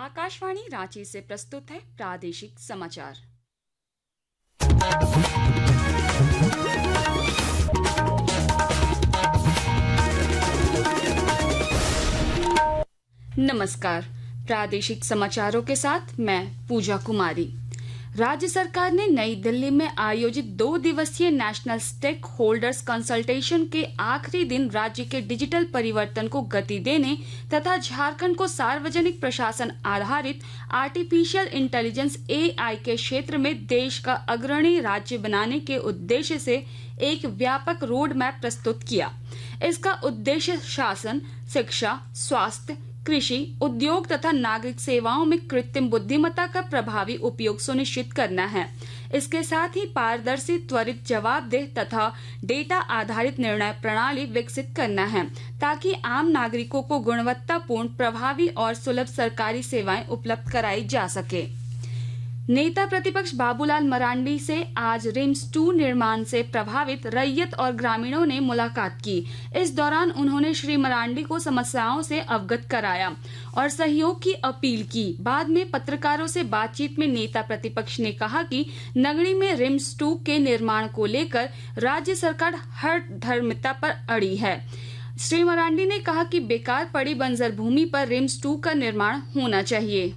आकाशवाणी रांची से प्रस्तुत है प्रादेशिक समाचार। नमस्कार, प्रादेशिक समाचारों के साथ मैं पूजा कुमारी। राज्य सरकार ने नई दिल्ली में आयोजित 2 दिवसीय नेशनल स्टेक होल्डर्स कंसल्टेशन के आखिरी दिन राज्य के डिजिटल परिवर्तन को गति देने तथा झारखंड को सार्वजनिक प्रशासन आधारित आर्टिफिशियल इंटेलिजेंस AI के क्षेत्र में देश का अग्रणी राज्य बनाने के उद्देश्य से एक व्यापक रोड मैप प्रस्तुत किया। इसका उद्देश्य शासन, शिक्षा, स्वास्थ्य, कृषि, उद्योग तथा नागरिक सेवाओं में कृत्रिम बुद्धिमत्ता का प्रभावी उपयोग सुनिश्चित करना है। इसके साथ ही पारदर्शी, त्वरित, जवाबदेह तथा डेटा आधारित निर्णय प्रणाली विकसित करना है ताकि आम नागरिकों को गुणवत्तापूर्ण, प्रभावी और सुलभ सरकारी सेवाएं उपलब्ध कराई जा सके। नेता प्रतिपक्ष बाबूलाल मरांडी से आज रिम्स 2 निर्माण से प्रभावित रैयत और ग्रामीणों ने मुलाकात की। इस दौरान उन्होंने श्री मरांडी को समस्याओं से अवगत कराया और सहयोग की अपील की। बाद में पत्रकारों से बातचीत में नेता प्रतिपक्ष ने कहा कि नगरी में रिम्स 2 के निर्माण को लेकर राज्य सरकार हर धर्मिता पर अड़ी है। श्री मरांडी ने कहा कि बेकार पड़ी बंजर भूमि पर रिम्स 2 का निर्माण होना चाहिए।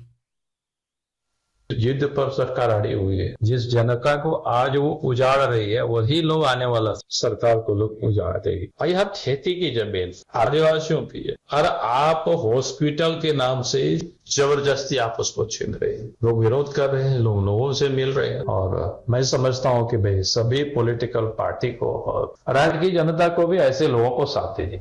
युद्ध पर सरकार अड़ी हुई है। जिस जनता को आज वो उजाड़ रही है वही लोग आने वाला सरकार को लोग उजाड़ देगी। और यहाँ खेती की जमीन आदिवासियों की है और आप हॉस्पिटल के नाम से जबरदस्ती आप उसको छीन रहे हैं। लोग विरोध कर रहे हैं, लोग लोगों से मिल रहे हैं और मैं समझता हूँ कि भाई सभी पॉलिटिकल पार्टी को और राज्य की जनता को भी ऐसे लोगों को साथ देनी।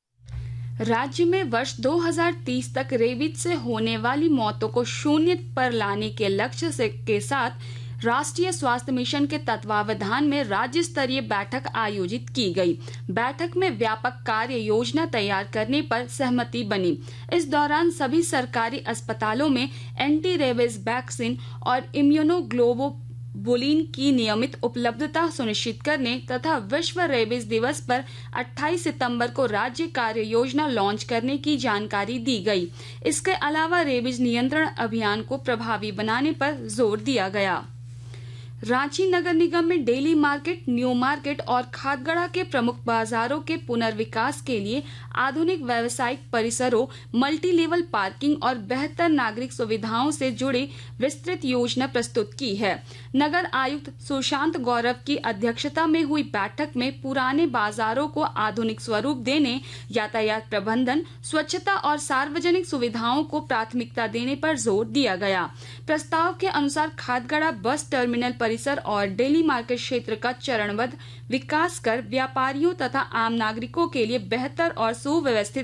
राज्य में वर्ष 2030 तक रेबीज से होने वाली मौतों को शून्य पर लाने के लक्ष्य के साथ राष्ट्रीय स्वास्थ्य मिशन के तत्वावधान में राज्य स्तरीय बैठक आयोजित की गई। बैठक में व्यापक कार्य योजना तैयार करने पर सहमति बनी। इस दौरान सभी सरकारी अस्पतालों में एंटी रेबीज वैक्सीन और इम्यूनोग्लोबुलिन की नियमित उपलब्धता सुनिश्चित करने तथा विश्व रेबीज दिवस पर 28 सितंबर को राज्य कार्य योजना लॉन्च करने की जानकारी दी गई। इसके अलावा रेबीज नियंत्रण अभियान को प्रभावी बनाने पर जोर दिया गया। रांची नगर निगम में डेली मार्केट, न्यू मार्केट और खादगड़ा के प्रमुख बाजारों के पुनर्विकास के लिए आधुनिक व्यावसायिक परिसरों, मल्टी लेवल पार्किंग और बेहतर नागरिक सुविधाओं से जुड़ी विस्तृत योजना प्रस्तुत की है। नगर आयुक्त सुशांत गौरव की अध्यक्षता में हुई बैठक में पुराने बाजारों को आधुनिक स्वरूप देने, यातायात प्रबंधन, स्वच्छता और सार्वजनिक सुविधाओं को प्राथमिकता देने पर जोर दिया गया। प्रस्ताव के अनुसार खादगड़ा बस टर्मिनल परिसर और डेली मार्केट क्षेत्र का चरणबद्ध विकास कर व्यापारियों तथा आम नागरिकों के लिए बेहतर और सुव्यवस्थित